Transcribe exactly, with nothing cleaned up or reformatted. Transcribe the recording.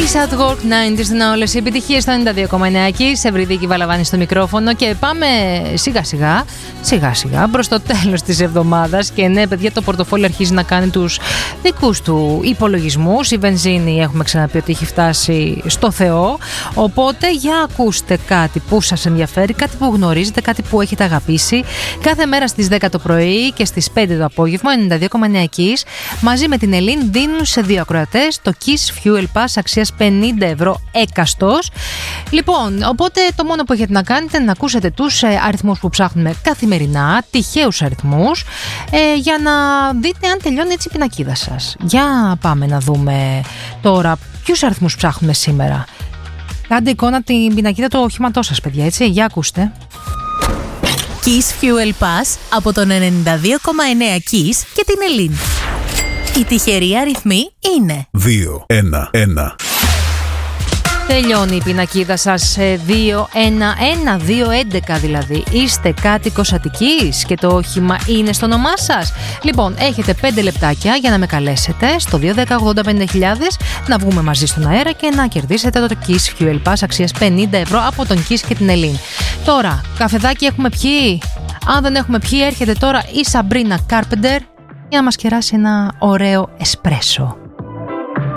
Kiss at Work ενενήντα στην όλες οι επιτυχίες στο ενενήντα δύο κόμμα εννέα Kiss. Ευρυδίκη Βαλαβάνη στο μικρόφωνο και πάμε σιγά σιγά, σιγά σιγά προς το τέλος της εβδομάδας. Και ναι, παιδιά, το πορτοφόλι αρχίζει να κάνει τους δικούς του υπολογισμούς. Η βενζίνη έχουμε ξαναπεί ότι έχει φτάσει στο Θεό. Οπότε για ακούστε κάτι που σας ενδιαφέρει, κάτι που γνωρίζετε, κάτι που έχετε αγαπήσει. Κάθε μέρα στις δέκα το πρωί και στις πέντε το απόγευμα, ενενήντα δύο κόμμα εννέα Kiss, μαζί με την Ελλήν δίνουν σε δύο ακροατές το Kiss Fuel Pass αξίας πενήντα ευρώ έκαστος. Λοιπόν, οπότε το μόνο που έχετε να κάνετε είναι να ακούσετε τους ε, αριθμούς που ψάχνουμε καθημερινά, τυχαίους αριθμούς, ε, για να δείτε αν τελειώνει έτσι η πινακίδα σας. Για πάμε να δούμε τώρα ποιους αριθμούς ψάχνουμε σήμερα. Κάντε εικόνα την πινακίδα του οχήματός σας, παιδιά, έτσι. Για ακούστε. Kiss Fuel Pass από τον ενενήντα δύο κόμμα εννέα Kiss και την Ελλήν. Οι τυχεροί αριθμοί είναι δύο, ένα, ένα. Τελειώνει η πινακίδα σας σε δύο ένα ένα, δύο έντεκα δηλαδή. Είστε κάτοικος Αττικής και το όχημα είναι στο όνομά σας. Λοιπόν, έχετε πέντε λεπτάκια για να με καλέσετε στο δύο ένα μηδέν ογδόντα πέντε χιλιάδες, να βγούμε μαζί στον αέρα και να κερδίσετε το Kiss Fuel Pass αξίας πενήντα ευρώ από τον Kiss και την Ελλήν. Τώρα, καφεδάκι έχουμε πιει. Αν δεν έχουμε πιει, έρχεται τώρα η Σαμπρίνα Κάρπεντερ για να μας κεράσει ένα ωραίο εσπρέσο.